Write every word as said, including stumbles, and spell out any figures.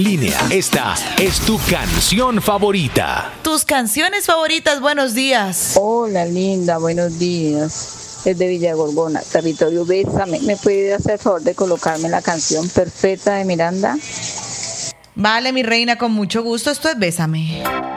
Línea, esta es tu canción favorita. Tus canciones favoritas, buenos días. Hola, linda, buenos días. Es de Villa Gorgona, territorio Bésame. ¿Me puede hacer el favor de colocarme la canción Perfecta de Miranda? Vale, mi reina, con mucho gusto. Esto es Bésame.